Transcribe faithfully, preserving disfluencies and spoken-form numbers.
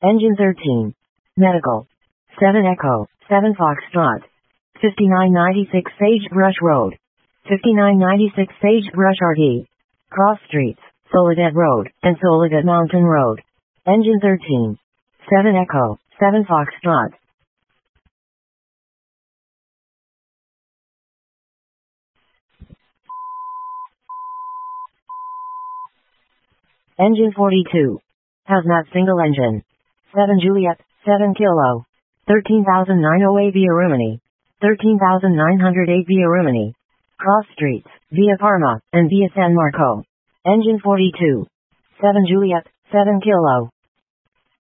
Engine thirteen. Medical. seven Echo, seven Foxtrot. fifty-nine ninety-six Sagebrush Road. fifty-nine ninety-six Sagebrush R D. Cross Streets, Soledad Road, and Soledad Mountain Road. Engine thirteen. seven Echo, seven Foxtrot. Engine forty-two. Hazmat single engine. seven Juliet, seven Kilo. thirteen thousand nine hundred eight via Rimini. thirteen thousand nine hundred eight via Rimini. Cross Streets, via Parma, and via San Marco. Engine forty-two. seven Juliet, seven Kilo.